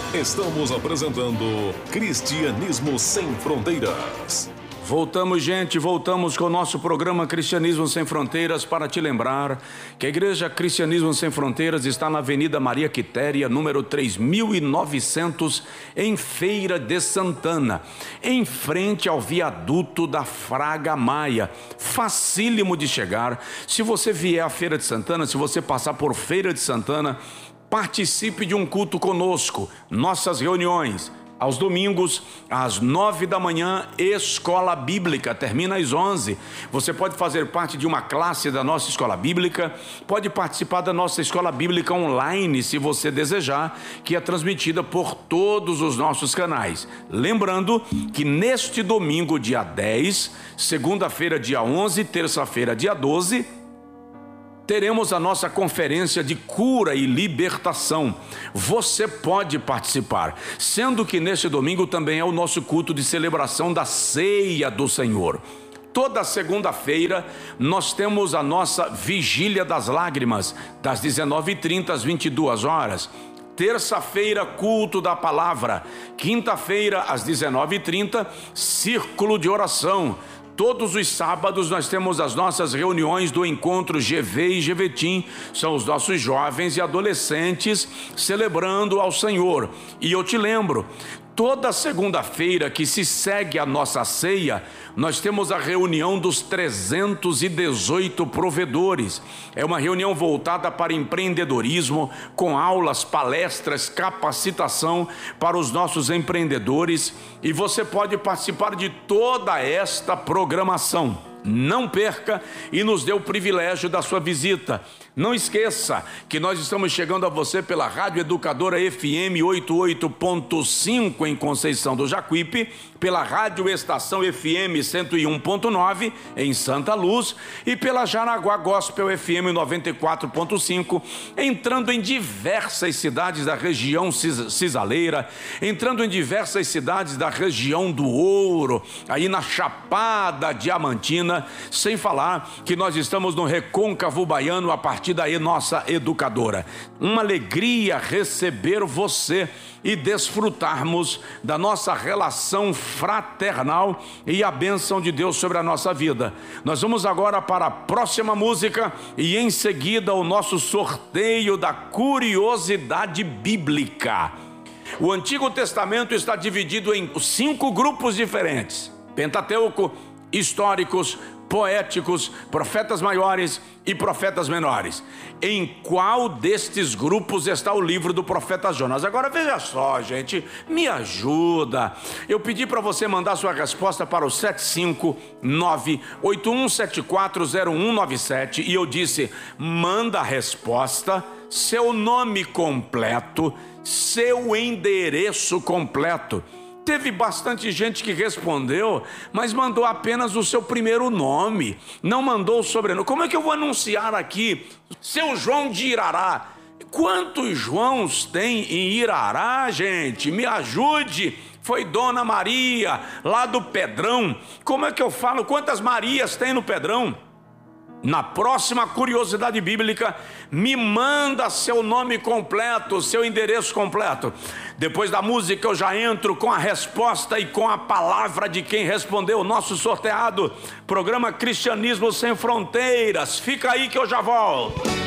Estamos apresentando Cristianismo Sem Fronteiras. Voltamos, gente, voltamos com o nosso programa Cristianismo Sem Fronteiras para te lembrar que a Igreja Cristianismo Sem Fronteiras está na Avenida Maria Quitéria, número 3900, em Feira de Santana, em frente ao viaduto da Fraga Maia, facílimo de chegar. Se você vier à Feira de Santana, se você passar por Feira de Santana, participe de um culto conosco, nossas reuniões. Aos domingos, às 9 da manhã, escola bíblica, termina às 11. Você pode fazer parte de uma classe da nossa escola bíblica, pode participar da nossa escola bíblica online, se você desejar, que é transmitida por todos os nossos canais. Lembrando que neste domingo, dia 10, segunda-feira, dia 11, terça-feira, dia 12, teremos a nossa conferência de cura e libertação. Você pode participar, sendo que neste domingo também é o nosso culto de celebração da ceia do Senhor. Toda segunda-feira nós temos a nossa vigília das lágrimas, das 19h30 às 22 horas. Terça-feira, culto da palavra. Quinta-feira, às 19h30, círculo de oração. Todos os sábados nós temos as nossas reuniões do encontro GV e GVTIM, são os nossos jovens e adolescentes celebrando ao Senhor. E eu te lembro, toda segunda-feira que se segue a nossa ceia, nós temos a reunião dos 318 provedores. É uma reunião voltada para empreendedorismo, com aulas, palestras, capacitação para os nossos empreendedores. E você pode participar de toda esta programação. Não perca e nos dê o privilégio da sua visita. Não esqueça que nós estamos chegando a você pela Rádio Educadora FM 88.5 em Conceição do Jacuípe, pela Rádio Estação FM 101.9 em Santa Luz e pela Jaraguá Gospel FM 94.5, entrando em diversas cidades da região cisaleira, entrando em diversas cidades da região do Ouro, aí na Chapada Diamantina, sem falar que nós estamos no Recôncavo Baiano a partir daí nossa educadora. Uma alegria receber você e desfrutarmos da nossa relação fraternal e a bênção de Deus sobre a nossa vida. Nós vamos agora para a próxima música e em seguida o nosso sorteio da curiosidade bíblica. O Antigo Testamento está dividido em 5 grupos diferentes: Pentateuco, históricos, poéticos, profetas maiores e profetas menores. Em qual destes grupos está o livro do profeta Jonas? Agora veja só, gente, me ajuda. Eu pedi para você mandar sua resposta para o 759-81740197 e eu disse: manda a resposta, seu nome completo, seu endereço completo. Teve bastante gente que respondeu, mas mandou apenas o seu primeiro nome, não mandou o sobrenome. Como é que eu vou anunciar aqui? Seu João de Irará. Quantos Joãos tem em Irará, gente? Me ajude. Foi Dona Maria, lá do Pedrão. Como é que eu falo? Quantas Marias tem no Pedrão? Na próxima curiosidade bíblica, me manda seu nome completo, seu endereço completo. Depois da música eu já entro com a resposta e com a palavra de quem respondeu o nosso sorteado. Programa Cristianismo Sem Fronteiras. Fica aí que eu já volto.